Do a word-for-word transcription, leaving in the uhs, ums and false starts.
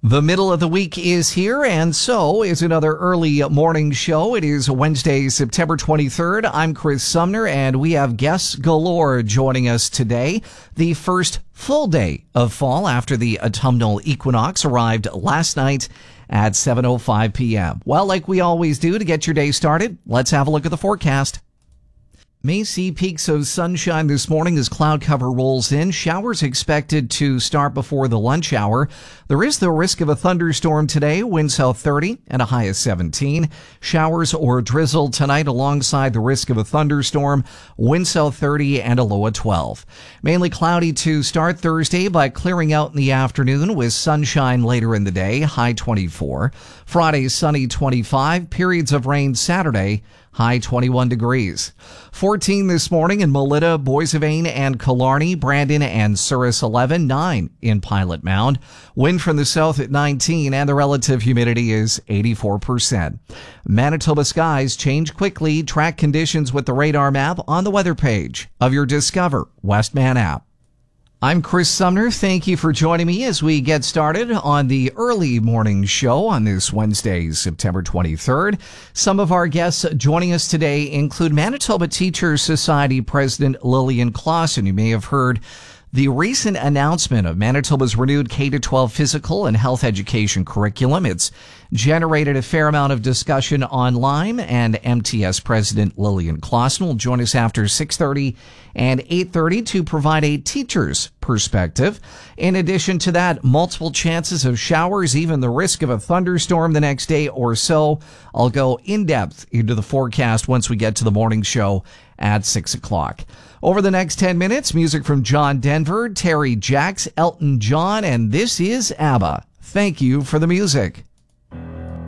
The middle of the week is here, and so is another early morning show. It is Wednesday, September twenty-third. I'm Chris Sumner, and we have guests galore joining us today. The first full day of fall after the autumnal equinox arrived last night at seven oh five p.m. Well, like we always do to get your day started, let's have a look at the forecast. May see peaks of sunshine this morning as cloud cover rolls in. Showers expected to start before the lunch hour. There is the risk of a thunderstorm today, winds south thirty and a high of seventeen. Showers or drizzle tonight alongside the risk of a thunderstorm, winds south thirty and a low of twelve. Mainly cloudy to start Thursday, but clearing out in the afternoon with sunshine later in the day, high twenty-four. Friday, sunny twenty-five. Periods of rain Saturday, high twenty-one degrees. fourteen this morning in Melita, Boissevain, and Killarney. Brandon and Souris eleven. nine in Pilot Mound. Wind from the south at nineteen, and the relative humidity is eighty-four percent. Manitoba skies change quickly. Track conditions with the radar map on the weather page of your Discover Westman app. I'm Chris Sumner. Thank you for joining me as we get started on the early morning show on this Wednesday, September twenty-third. Some of our guests joining us today include Manitoba Teachers Society President Lillian Clausen. You may have heard the recent announcement of Manitoba's renewed K through twelve physical and health education curriculum. It's generated a fair amount of discussion online, and M T S President Lillian Clausen will join us after six thirty and eight thirty to provide a teacher's perspective. In addition to that, multiple chances of showers, even the risk of a thunderstorm the next day or so. I'll go in depth into the forecast once we get to the morning show at six o'clock. Over the next ten minutes, music from John Denver, Terry Jacks, Elton John, and this is ABBA. Thank you for the music.